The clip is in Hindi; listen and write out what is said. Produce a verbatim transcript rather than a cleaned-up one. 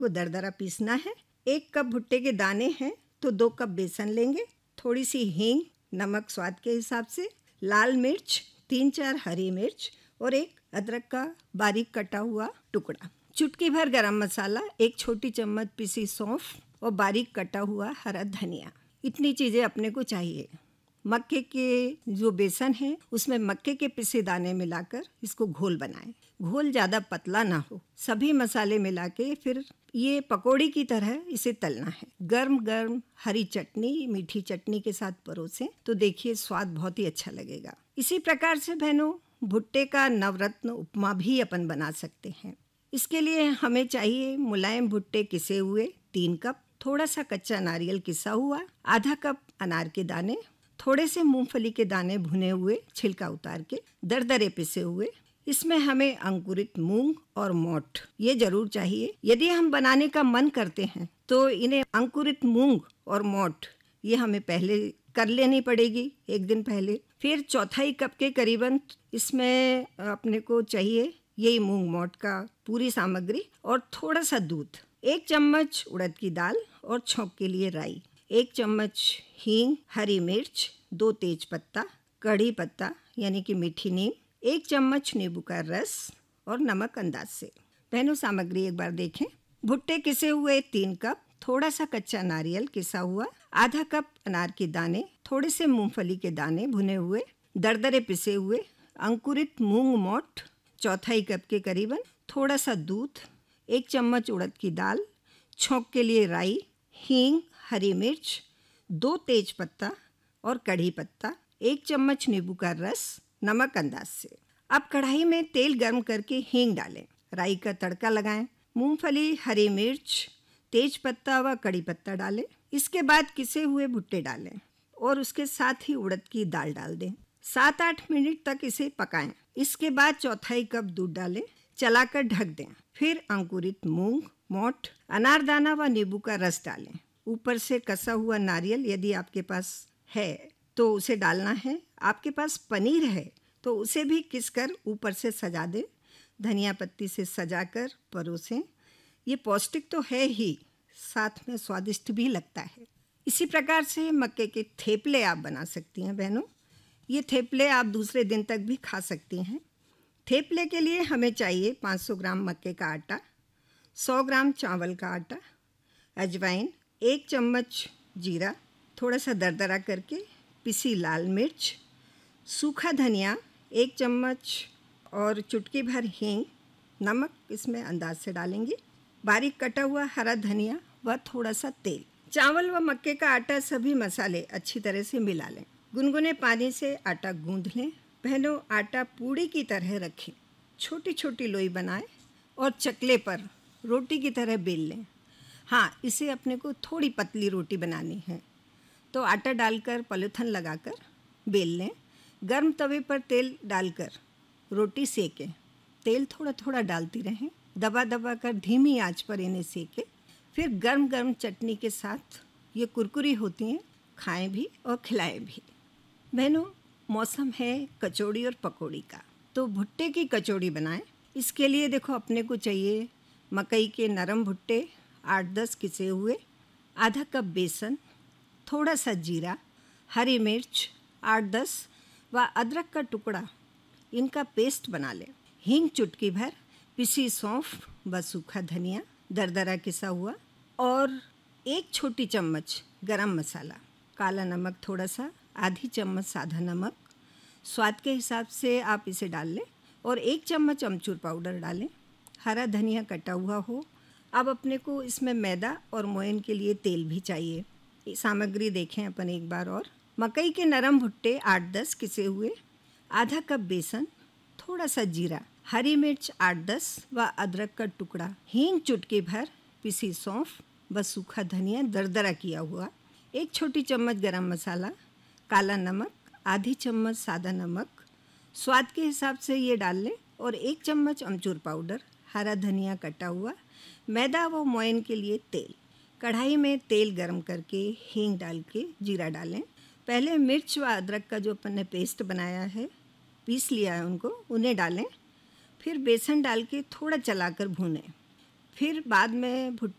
वो दरदरा पीसना है। एक कप भुट्टे के दाने हैं तो दो कप बेसन लेंगे, थोड़ी सी हींग, नमक स्वाद के हिसाब से, लाल मिर्च, तीन चार हरी मिर्च और एक अदरक का बारीक कटा हुआ टुकड़ा, चुटकी भर गरम मसाला, एक छोटी चम्मच पिसी सौंफ और बारीक कटा हुआ हरा धनिया। इतनी चीज़ें अपने को चाहिए। मक्के के जो बेसन है उसमें मक्के के पिसे दाने मिलाकर इसको घोल बनाएं। घोल ज़्यादा पतला ना हो। सभी मसाले मिला के फिर ये पकौड़ी की तरह इसे तलना है। गर्म गर्म हरी चटनी, मीठी चटनी के साथ परोसें तो देखिए स्वाद बहुत ही अच्छा लगेगा। इसी प्रकार से बहनों, भुट्टे का नवरत्न उपमा भी अपन बना सकते हैं। इसके लिए हमें चाहिए मुलायम भुट्टे किसे हुए तीन कप, थोड़ा सा कच्चा नारियल किसा हुआ, आधा कप अनार के दाने, थोड़े से मूंगफली के दाने भुने हुए छिलका उतार के दरदरे पिसे हुए। इसमें हमें अंकुरित मूंग और मोठ ये जरूर चाहिए। यदि हम बनाने का मन करते हैं तो इन्हें अंकुरित मूंग और मोठ ये हमें पहले कर लेनी पड़ेगी एक दिन पहले। फिर चौथाई कप के करीबन इसमें अपने को चाहिए यही मूंग मोठ का पूरी सामग्री और थोड़ा सा दूध, एक चम्मच उड़द की दाल और छौंक के लिए राई, एक चम्मच हींग, हरी मिर्च, दो तेज पत्ता, कड़ी पत्ता यानी कि मीठी नीम, एक चम्मच नींबू का रस और नमक अंदाज से। बहनों, सामग्री एक बार देखें। भुट्टे किसे हुए तीन कप, थोड़ा सा कच्चा नारियल किसा हुआ, आधा कप अनार के दाने, थोड़े से मूंगफली के दाने भुने हुए, दरदरे पिसे हुए, अंकुरित मूंग मोठ चौथाई कप के करीबन, थोड़ा सा दूध, एक चम्मच उड़द की दाल, छौंक के लिए राई, हींग, हरी मिर्च, दो तेज पत्ता और कड़ी पत्ता, एक चम्मच नींबू का रस, नमक अंदाज से। अब कढ़ाई में तेल गर्म करके हींग डालें, राई का तड़का लगाएं, मूंगफली, हरी मिर्च, तेज पत्ता व कड़ी पत्ता डालें। इसके बाद किसे हुए भुट्टे डालें और उसके साथ ही उड़द की दाल डाल दें। सात आठ मिनट तक इसे पकाएं। इसके बाद चौथाई कप दूध डालें, चलाकर ढक दें। फिर अंकुरित मूंग, मोठ, अनारदाना व नींबू का रस डालें। ऊपर से कसा हुआ नारियल यदि आपके पास है तो उसे डालना है। आपके पास पनीर है तो उसे भी किसकर ऊपर से सजा दें। धनिया पत्ती से सजाकर परोसें। ये पौष्टिक तो है ही, साथ में स्वादिष्ट भी लगता है। इसी प्रकार से मक्के के थेपले आप बना सकती हैं बहनों। ये थेपले आप दूसरे दिन तक भी खा सकती हैं। थेपले के लिए हमें चाहिए पाँच सौ ग्राम मक्के का आटा, सौ ग्राम चावल का आटा, अजवाइन, एक चम्मच जीरा, थोड़ा सा दरदरा करके पिसी लाल मिर्च, सूखा धनिया एक चम्मच और चुटकी भर हींग, नमक इसमें अंदाज से डालेंगे, बारीक कटा हुआ हरा धनिया व थोड़ा सा तेल। चावल व मक्के का आटा सभी मसाले अच्छी तरह से मिला लें। गुनगुने पानी से आटा गूंथ लें। बहनों, आटा पूड़ी की तरह रखें, छोटी छोटी लोई बनाएं और चकले पर रोटी की तरह बेल लें। हाँ, इसे अपने को थोड़ी पतली रोटी बनानी है तो आटा डालकर पॉलीथिन लगाकर बेल लें। गर्म तवे पर तेल डालकर रोटी सेकें। तेल थोड़ा थोड़ा डालती रहें, दबा दबा कर धीमी आंच पर इन्हें सेकें। फिर गर्म गर्म चटनी के साथ ये कुरकुरी होती हैं, खाएं भी और खिलाएं भी। बहनों, मौसम है कचौड़ी और पकौड़ी का, तो भुट्टे की कचौड़ी बनाएं। इसके लिए देखो अपने को चाहिए मकई के नरम भुट्टे आठ दस किसे हुए, आधा कप बेसन, थोड़ा सा जीरा, हरी मिर्च आठ दस व अदरक का टुकड़ा, इनका पेस्ट बना लें। हींग चुटकी भर, पिसी सौंफ व सूखा धनिया दरदरा किसा हुआ और एक छोटी चम्मच गरम मसाला, काला नमक थोड़ा सा, आधी चम्मच सादा नमक, स्वाद के हिसाब से आप इसे डाल लें और एक चम्मच अमचूर पाउडर डालें। हरा धनिया कटा हुआ हो। अब अपने को इसमें मैदा और मोयन के लिए तेल भी चाहिए। ये सामग्री देखें अपन एक बार और। मकई के नरम भुट्टे आठ दस किसे हुए, आधा कप बेसन, थोड़ा सा जीरा, हरी मिर्च आठ दस व अदरक का टुकड़ा, हींग चुटकी भर, पिसी सौंफ व सूखा धनिया दरदरा किया हुआ, एक छोटी चम्मच गरम मसाला, काला नमक, आधी चम्मच सादा नमक, स्वाद के हिसाब से ये डाल लें और एक चम्मच अमचूर पाउडर, हरा धनिया कटा हुआ, मैदा व मोयन के लिए तेल। कढ़ाई में तेल गरम करके हींग डाल के जीरा डालें। पहले मिर्च व अदरक का जो अपन ने पेस्ट बनाया है, पीस लिया है उनको, उन्हें डालें। फिर बेसन डाल के थोड़ा चलाकर भूनें। फिर बाद में भुट्टे